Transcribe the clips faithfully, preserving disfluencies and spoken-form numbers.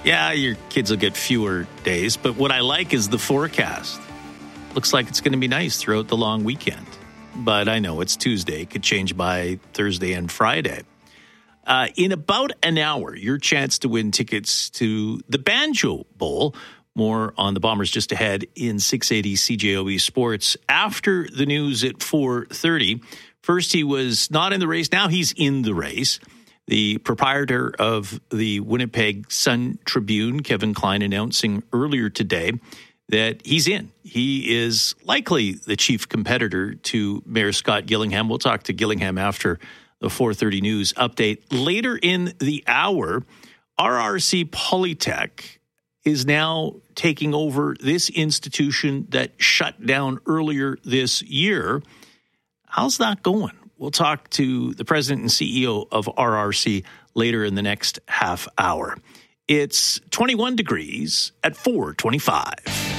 Yeah, your kids will get fewer days, but what I like is the forecast. Looks like it's going to be nice throughout the long weekend. But I know it's Tuesday. It could change by Thursday and Friday. Uh, in about an hour, your chance to win tickets to the Banjo Bowl. More on the Bombers just ahead in six eighty C J O B Sports. After the news at four thirty, first he was not in the race. Now he's in the race. The proprietor of the Winnipeg Sun-Tribune, Kevin Klein, announcing earlier today that he's in. He is likely the chief competitor to Mayor Scott Gillingham. We'll talk to Gillingham after the four thirty news update. Later in the hour, R R C Polytech is now taking over this institution that shut down earlier this year. How's that going? We'll talk to the president and C E O of R R C later in the next half hour. It's twenty-one degrees at four twenty-five.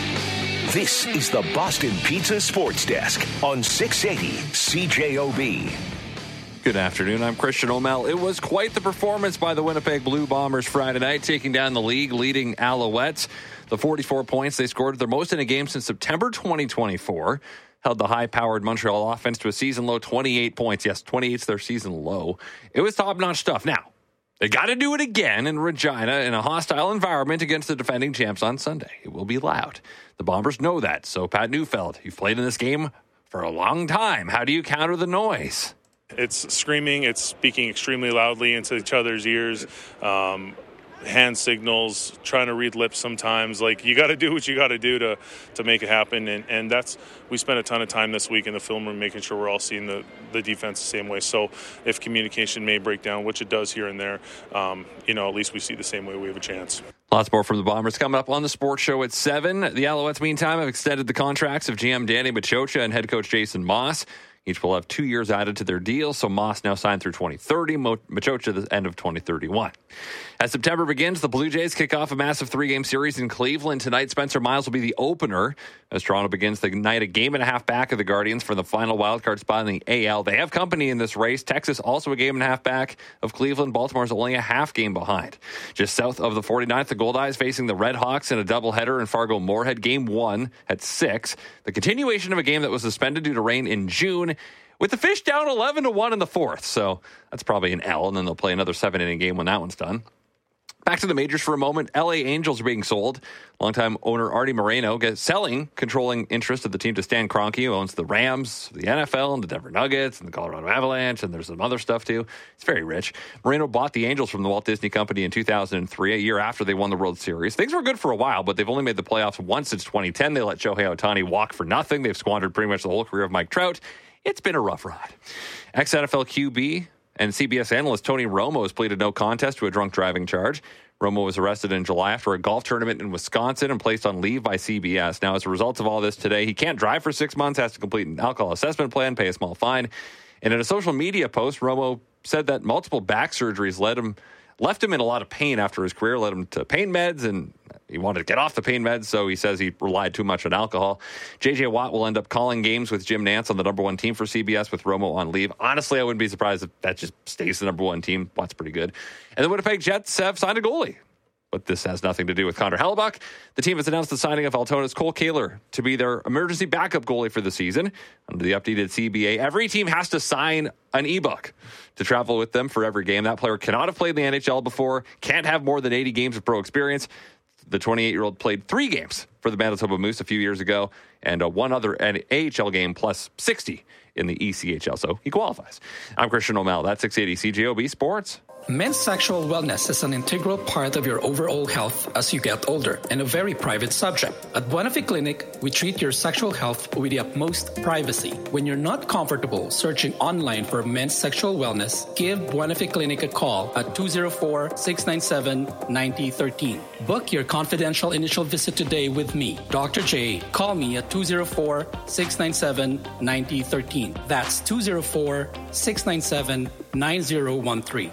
This is the Boston Pizza Sports Desk on six eighty C J O B. Good afternoon. I'm Christian O'Mell. It was quite the performance by the Winnipeg Blue Bombers Friday night, taking down the league-leading Alouettes. The forty-four points they scored, their most in a game since September twenty twenty-four. Held the high-powered Montreal offense to a season-low twenty-eight points. Yes, twenty-eight's their season low. It was top-notch stuff. Now, they got to do it again in Regina in a hostile environment against the defending champs on Sunday. It will be loud. The Bombers know that. So, Pat Neufeld, you've played in this game for a long time. How do you counter the noise? It's screaming. It's speaking extremely loudly into each other's ears. Um, hand signals, trying to read lips sometimes. Like, you got to do what you got to do to to make it happen. And, and that's, we spent a ton of time this week in the film room making sure we're all seeing the, the defense the same way. So if communication may break down, which it does here and there, um, you know, at least we see the same way, we have a chance. Lots more from the Bombers coming up on the sports show at seven. The Alouettes, meantime, have extended the contracts of G M Danny Machocha and head coach Jason Moss. Each will have two years added to their deal, so Moss now signed through twenty thirty, Machocha the end of twenty thirty-one. As September begins, the Blue Jays kick off a massive three-game series in Cleveland. Tonight, Spencer Miles will be the opener as Toronto begins the night a game and a half back of the Guardians for the final wildcard spot in the A L. They have company in this race. Texas also a game and a half back of Cleveland. Baltimore's only a half game behind. Just south of the forty-ninth, the Goldeyes facing the Red Hawks in a doubleheader in Fargo-Moorhead. Game one at six. The continuation of a game that was suspended due to rain in June, with the Fish down eleven to one in the fourth. So that's probably an L, and then they'll play another seven-inning game when that one's done. Back to the majors for a moment. L A Angels are being sold. Longtime owner Artie Moreno gets selling controlling interest of the team to Stan Kroenke, who owns the Rams, the N F L, and the Denver Nuggets, and the Colorado Avalanche, and there's some other stuff too. It's very rich. Moreno bought the Angels from the Walt Disney Company in two thousand three, a year after they won the World Series. Things were good for a while, but they've only made the playoffs once since twenty ten. They let Shohei Ohtani walk for nothing. They've squandered pretty much the whole career of Mike Trout. It's been a rough ride. Ex-N F L Q B and C B S analyst Tony Romo has pleaded no contest to a drunk driving charge. Romo was arrested in July after a golf tournament in Wisconsin and placed on leave by C B S. Now, as a result of all this today, he can't drive for six months, has to complete an alcohol assessment plan, pay a small fine. And in a social media post, Romo said that multiple back surgeries led him, left him in a lot of pain after his career, led him to pain meds, and he wanted to get off the pain meds, so he says he relied too much on alcohol. J J Watt will end up calling games with Jim Nantz on the number one team for C B S with Romo on leave. Honestly, I wouldn't be surprised if that just stays the number one team. Watt's pretty good. And the Winnipeg Jets have signed a goalie. But this has nothing to do with Connor Hellebuck. The team has announced the signing of Altona's Cole Kaler to be their emergency backup goalie for the season. Under the updated C B A, every team has to sign an e-book to travel with them for every game. That player cannot have played in the N H L before, can't have more than eighty games of pro experience. The twenty-eight-year-old played three games for the Manitoba Moose a few years ago and uh, one other A H L game plus sixty in the E C H L, so he qualifies. I'm Christian O'Mell. That's six eighty C J O B Sports. Men's sexual wellness is an integral part of your overall health as you get older and a very private subject. At Buena Fe Clinic, we treat your sexual health with the utmost privacy. When you're not comfortable searching online for men's sexual wellness, give Buena Fe Clinic a call at two oh four, six nine seven, nine oh one three. Book your confidential initial visit today with me, Doctor J. Call me at two oh four, six nine seven, nine oh one three. That's two oh four, six nine seven, nine oh one three.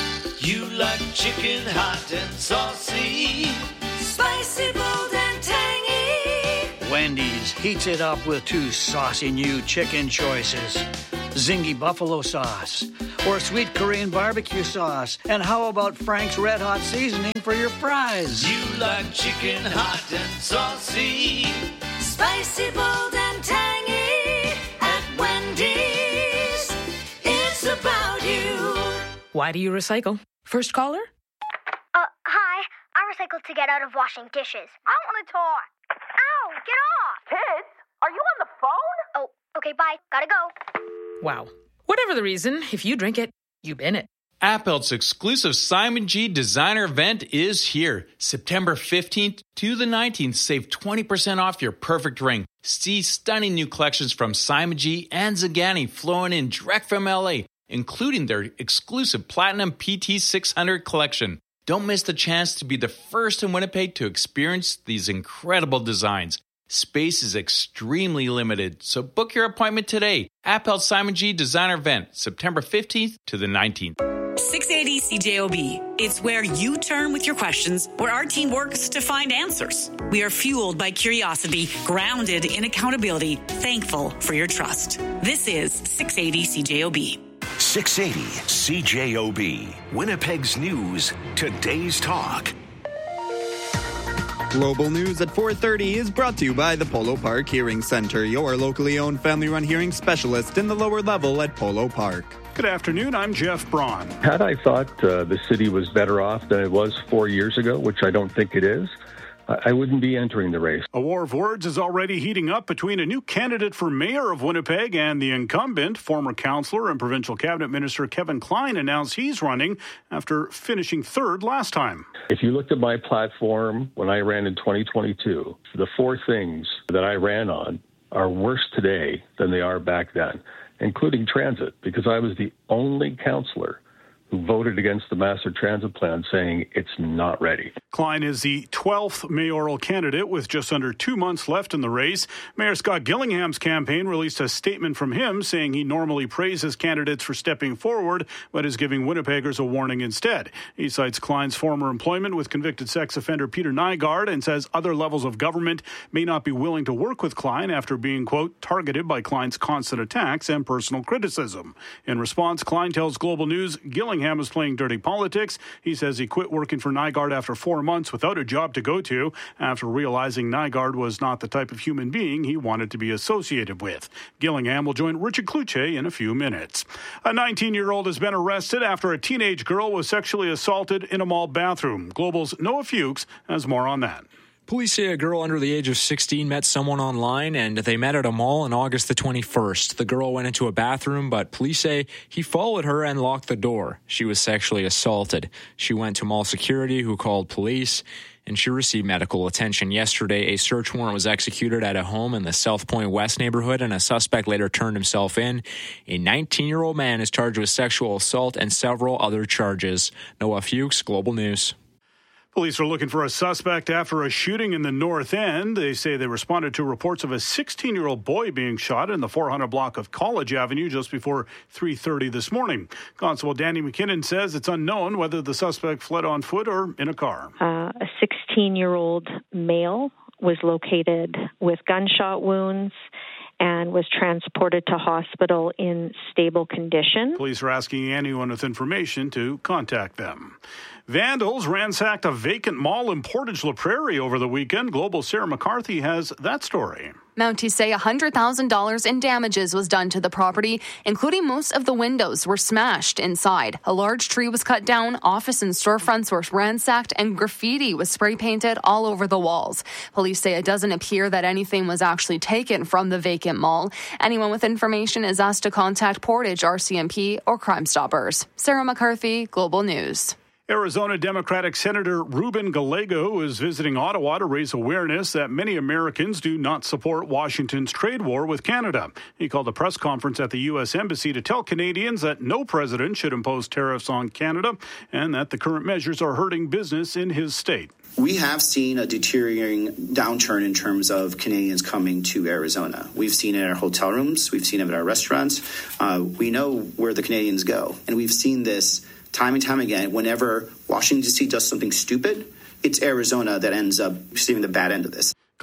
You like chicken hot and saucy, spicy, bold and tangy. Wendy's heats it up with two saucy new chicken choices. Zingy buffalo sauce or sweet Korean barbecue sauce? And how about Frank's Red Hot seasoning for your fries? You like chicken hot and saucy, spicy, bold, and tangy. At Wendy's, it's about you. Why do you recycle? First caller? Uh, hi. I recycle to get out of washing dishes. I want to talk. Ow, get off. Kids, are you on the phone? Oh, okay, bye. Gotta go. Wow. Whatever the reason, if you drink it, you bin it. Appelt's exclusive Simon G designer event is here. September fifteenth to the nineteenth. Save twenty percent off your perfect ring. See stunning new collections from Simon G and Zagani flowing in direct from L A, including their exclusive Platinum P T six hundred collection. Don't miss the chance to be the first in Winnipeg to experience these incredible designs. Space is extremely limited, so book your appointment today. Appelt Simon G Designer Event, September fifteenth to the nineteenth. six eighty C J O B. It's where you turn with your questions, where our team works to find answers. We are fueled by curiosity, grounded in accountability, thankful for your trust. This is six eighty C J O B. six eighty C J O B. Winnipeg's News, today's talk. Global News at four thirty is brought to you by the Polo Park Hearing Center, your locally owned family-run hearing specialist in the lower level at Polo Park. Good afternoon, I'm Jeff Braun. Had I thought uh, the city was better off than it was four years ago, which I don't think it is, I wouldn't be entering the race. A war of words is already heating up between a new candidate for mayor of Winnipeg and the incumbent. Former councillor and provincial cabinet minister Kevin Klein announced he's running after finishing third last time. If you looked at my platform when I ran in twenty twenty-two, the four things that I ran on are worse today than they are back then, including transit, because I was the only councillor who voted against the master transit plan, saying it's not ready. Klein is the twelfth mayoral candidate with just under two months left in the race. Mayor Scott Gillingham's campaign released a statement from him saying he normally praises candidates for stepping forward, but is giving Winnipeggers a warning instead. He cites Klein's former employment with convicted sex offender Peter Nygard and says other levels of government may not be willing to work with Klein after being, quote, targeted by Klein's constant attacks and personal criticism. In response, Klein tells Global News Gillingham is playing dirty politics. He says he quit working for Nygard after four months without a job to go to after realizing Nygard was not the type of human being he wanted to be associated with. Gillingham will join Richard Kluche in a few minutes. A nineteen-year-old has been arrested after a teenage girl was sexually assaulted in a mall bathroom. Global's Noah Fuchs has more on that. Police say a girl under the age of sixteen met someone online, and they met at a mall on August the twenty-first. The girl went into a bathroom, but police say he followed her and locked the door. She was sexually assaulted. She went to mall security, who called police, and she received medical attention. Yesterday, a search warrant was executed at a home in the South Point West neighborhood, and a suspect later turned himself in. A nineteen-year-old man is charged with sexual assault and several other charges. Noah Fuchs, Global News. Police are looking for a suspect after a shooting in the North End. They say they responded to reports of a sixteen-year-old boy being shot in the four hundred block of College Avenue just before three thirty this morning. Constable Danny McKinnon says it's unknown whether the suspect fled on foot or in a car. Uh, a sixteen-year-old male was located with gunshot wounds and was transported to hospital in stable condition. Police are asking anyone with information to contact them. Vandals ransacked a vacant mall in Portage La Prairie over the weekend. Global's Sarah McCarthy has that story. Mounties say one hundred thousand dollars in damages was done to the property, including most of the windows were smashed inside. A large tree was cut down, office and storefronts were ransacked, and graffiti was spray painted all over the walls. Police say it doesn't appear that anything was actually taken from the vacant mall. Anyone with information is asked to contact Portage R C M P or Crime Stoppers. Sarah McCarthy, Global News. Arizona Democratic Senator Ruben Gallego is visiting Ottawa to raise awareness that many Americans do not support Washington's trade war with Canada. He called a press conference at the U S Embassy to tell Canadians that no president should impose tariffs on Canada and that the current measures are hurting business in his state. We have seen a deteriorating downturn in terms of Canadians coming to Arizona. We've seen it in our hotel rooms. We've seen it at our restaurants. Uh, we know where the Canadians go. And we've seen this time and time again. Whenever Washington, D C does something stupid, it's Arizona that ends up receiving the bad end of this.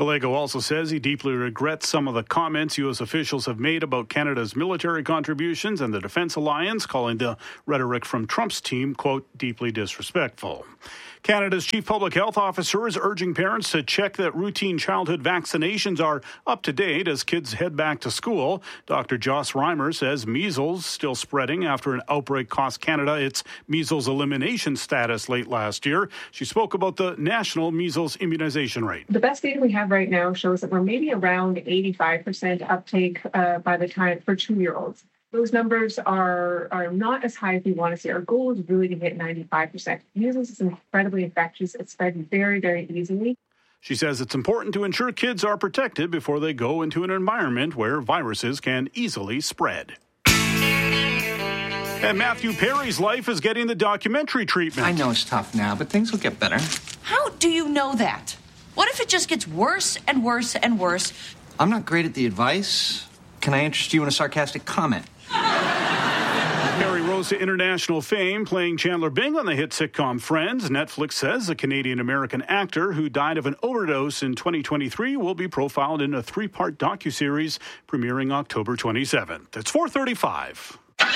Gallego also says he deeply regrets some of the comments U S officials have made about Canada's military contributions and the Defence Alliance, calling the rhetoric from Trump's team, quote, deeply disrespectful. Canada's Chief Public Health Officer is urging parents to check that routine childhood vaccinations are up to date as kids head back to school. Doctor Joss Reimer says measles still spreading after an outbreak cost Canada its measles elimination status late last year. She spoke about the national measles immunization rate. The best data we have right now shows that we're maybe around eighty-five percent uptake uh, by the time for two-year-olds. Those numbers are, are not as high as we want to see. Our goal is really to hit ninety-five percent. Measles is incredibly infectious. It's spread very, very easily. She says it's important to ensure kids are protected before they go into an environment where viruses can easily spread. And Matthew Perry's life is getting the documentary treatment. I know it's tough now, but things will get better. How do you know that? What if it just gets worse and worse and worse? I'm not great at the advice. Can I interest you in a sarcastic comment? Perry rose to international fame playing Chandler Bing on the hit sitcom Friends. Netflix says the Canadian-American actor who died of an overdose in twenty twenty-three will be profiled in a three-part docuseries premiering October twenty-seventh. It's four thirty-five.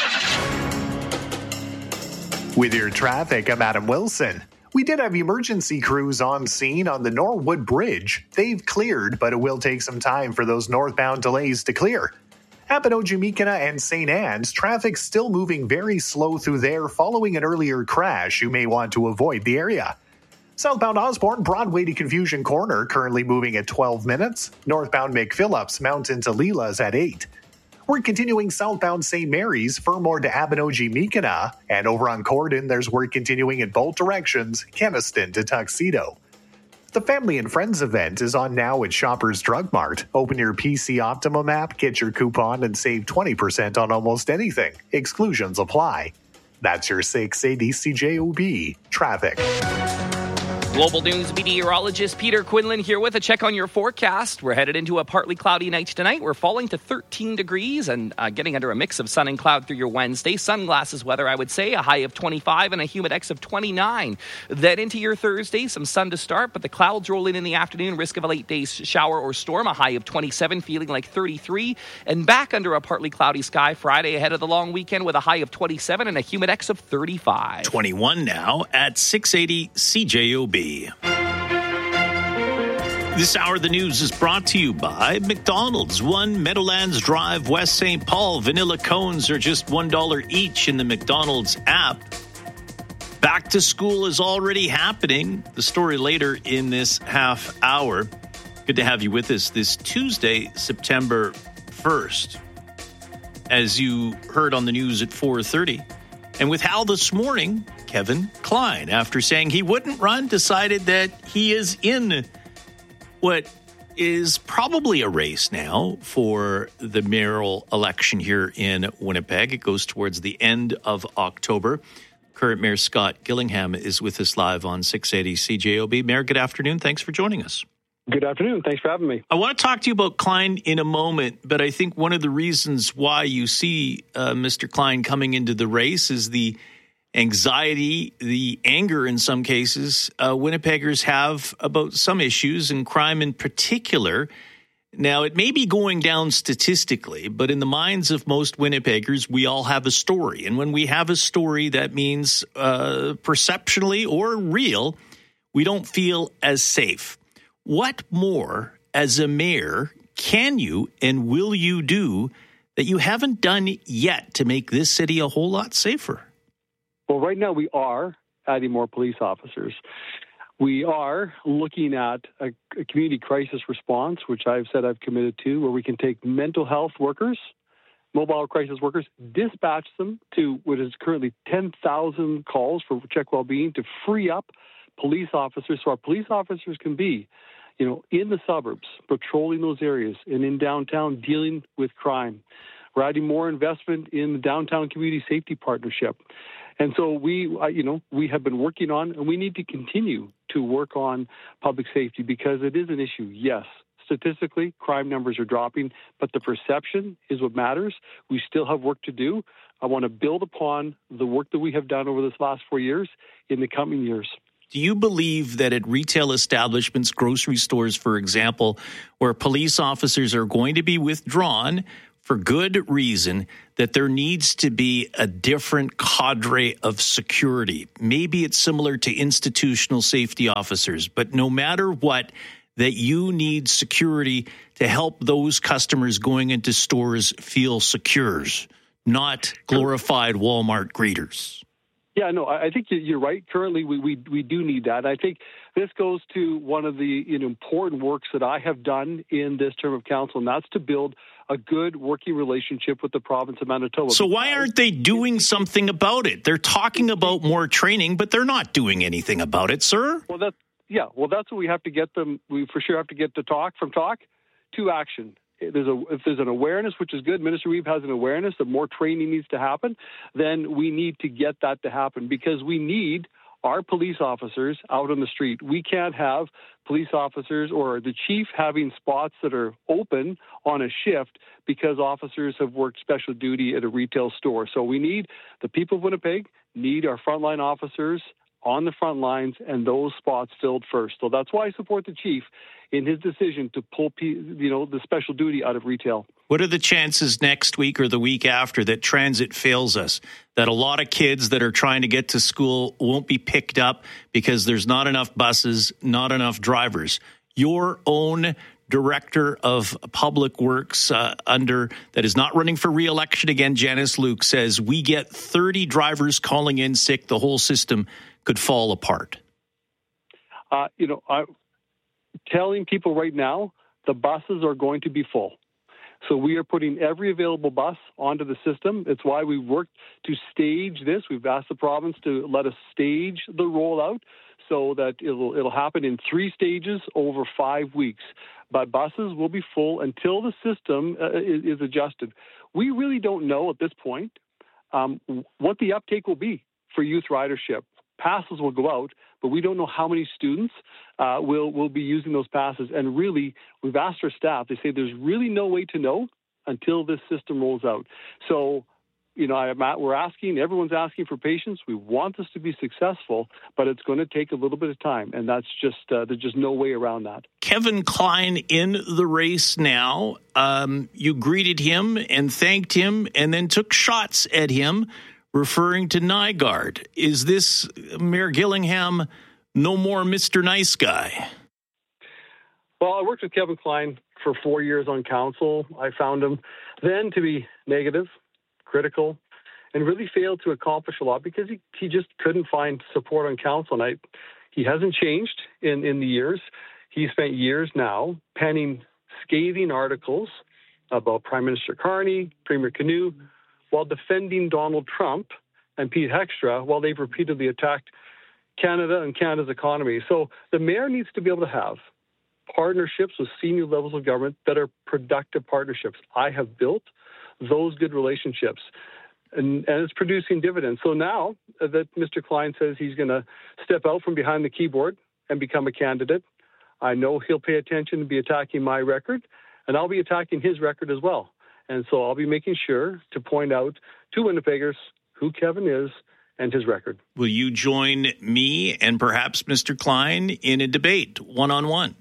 With your traffic, I'm Adam Wilson. We did have emergency crews on scene on the Norwood Bridge. They've cleared, but it will take some time for those northbound delays to clear. Apponeau-Jumikana and Saint Anne's, traffic still moving very slow through there following an earlier crash. You may want to avoid the area. Southbound Osborne, Broadway to Confusion Corner, currently moving at twelve minutes. Northbound McPhillips, Mountain to Leela's at eight. We're continuing southbound Saint Mary's, Fermor to Apponeau-Jumikana. And over on Corden, there's work continuing in both directions, Keniston to Tuxedo. The Family and Friends event is on now at Shoppers Drug Mart. Open your P C Optimum app, get your coupon, and save twenty percent on almost anything. Exclusions apply. That's your six eighty C J O B traffic. Global News meteorologist Peter Quinlan here with a check on your forecast. We're headed into a partly cloudy night tonight. We're falling to thirteen degrees and uh, getting under a mix of sun and cloud through your Wednesday. Sunglasses weather, I would say, a high of twenty-five and a humidex of twenty-nine. Then into your Thursday, some sun to start, but the clouds roll in in the afternoon. Risk of a late day shower or storm, a high of twenty-seven, feeling like thirty-three. And back under a partly cloudy sky Friday ahead of the long weekend with a high of twenty-seven and a humidex of thirty-five. twenty-one now at six eighty C J O B. This hour of the news is brought to you by McDonald's. One Meadowlands Drive, West Saint Paul. Vanilla cones are just one dollar each in the McDonald's app. Back to school is already happening. The story later in this half hour. Good to have you with us this Tuesday, September first. As you heard on the news at four thirty. And with Hal this morning, Kevin Klein, after saying he wouldn't run, decided that he is in what is probably a race now for the mayoral election here in Winnipeg. It goes towards the end of October. Current Mayor Scott Gillingham is with us live on six eighty C J O B. Mayor, good afternoon. Thanks for joining us. Good afternoon. Thanks for having me. I want to talk to you about Klein in a moment, but I think one of the reasons why you see uh, Mister Klein coming into the race is the anxiety, the anger in some cases uh, Winnipeggers have about some issues and crime in particular. Now, it may be going down statistically, but in the minds of most Winnipeggers, we all have a story. And when we have a story, that means uh, perceptually or real, we don't feel as safe. What more, as a mayor, can you and will you do that you haven't done yet to make this city a whole lot safer? Well, right now we are adding more police officers. We are looking at a, a community crisis response, which I've said I've committed to, where we can take mental health workers, mobile crisis workers, dispatch them to what is currently ten thousand calls for check well-being to free up police officers so our police officers can be, you know, in the suburbs, patrolling those areas, and in downtown dealing with crime. We're adding more investment in the Downtown Community Safety Partnership. And so we, uh, you know, we have been working on, and we need to continue to work on public safety because it is an issue. Yes, statistically, crime numbers are dropping, but the perception is what matters. We still have work to do. I want to build upon the work that we have done over this last four years in the coming years. Do you believe that at retail establishments, grocery stores, for example, where police officers are going to be withdrawn for good reason, that there needs to be a different cadre of security? Maybe it's similar to institutional safety officers, but no matter what, that you need security to help those customers going into stores feel secure, not glorified Walmart greeters. Yeah, no, I think you're right. Currently, we, we, we do need that. I think this goes to one of the you know, important works that I have done in this term of council, and that's to build a good working relationship with the province of Manitoba. So why aren't they doing something about it? They're talking about more training, but they're not doing anything about it, sir. Well, that's, yeah, well, that's what we have to get them. We for sure have to get to talk, from talk to action. There's a, if there's an awareness, which is good, Minister Reeve has an awareness that more training needs to happen, then we need to get that to happen, because we need our police officers out on the street. We can't have police officers or the chief having spots that are open on a shift because officers have worked special duty at a retail store. So we need the people of Winnipeg, need our frontline officers on the front lines and those spots filled first. So that's why I support the chief in his decision to pull, you know, the special duty out of retail. What are the chances next week or the week after that transit fails us, that a lot of kids that are trying to get to school won't be picked up because there's not enough buses, not enough drivers? Your own Director of Public Works uh, under that is not running for re-election again, Janice Luke, says we get thirty drivers calling in sick, the whole system could fall apart. Uh, you know, I'm telling people right now, the buses are going to be full. So we are putting every available bus onto the system. It's why we worked to stage this. We've asked the province to let us stage the rollout so that it'll it'll happen in three stages over five weeks. But buses will be full until the system uh, is, is adjusted. We really don't know at this point um, what the uptake will be for youth ridership. Passes will go out, but we don't know how many students uh, will, will be using those passes. And really, we've asked our staff, they say there's really no way to know until this system rolls out. So, you know, I'm at, we're asking, everyone's asking for patience. We want this to be successful, but it's going to take a little bit of time. And that's just, uh, there's just no way around that. Kevin Klein in the race now. Um, you greeted him and thanked him and then took shots at him, referring to Nygaard. Is this Mayor Gillingham no more Mister Nice Guy? Well, I worked with Kevin Klein for four years on council. I found him then to be negative, critical, and really failed to accomplish a lot because he, he just couldn't find support on council. And I, he hasn't changed in, in the years. He spent years now penning scathing articles about Prime Minister Carney, Premier Canoe, while defending Donald Trump and Pete Hextra while they've repeatedly attacked Canada and Canada's economy. So the mayor needs to be able to have partnerships with senior levels of government that are productive partnerships. I have built those good relationships, and, and it's producing dividends. So now that Mister Klein says he's going to step out from behind the keyboard and become a candidate, I know he'll pay attention and be attacking my record, and I'll be attacking his record as well. And so I'll be making sure to point out to Winnipeggers who Kevin is and his record. Will you join me and perhaps Mister Klein in a debate, one-on-one?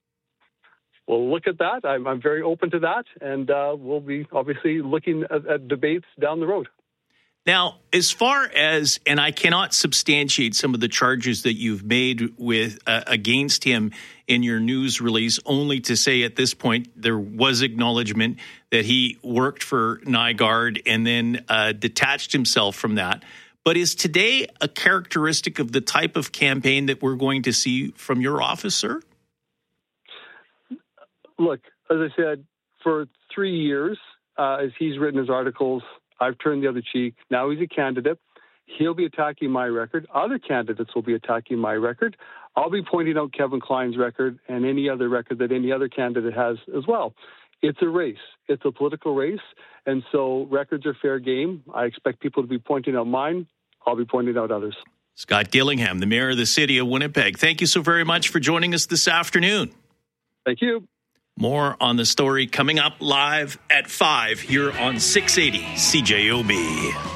We'll look at that. I'm, I'm very open to that, and uh, we'll be obviously looking at, at debates down the road. Now, as far as, and I cannot substantiate some of the charges that you've made with uh, against him in your news release, only to say at this point there was acknowledgement that he worked for Nygaard and then uh, detached himself from that. But is today a characteristic of the type of campaign that we're going to see from your office, sir? Look, as I said, for three years, uh, as he's written his articles, I've turned the other cheek. Now he's a candidate. He'll be attacking my record. Other candidates will be attacking my record. I'll be pointing out Kevin Klein's record and any other record that any other candidate has as well. It's a race. It's a political race. And so records are fair game. I expect people to be pointing out mine. I'll be pointing out others. Scott Gillingham, the mayor of the city of Winnipeg. Thank you so very much for joining us this afternoon. Thank you. More on the story coming up live at five here on six eighty C J O B.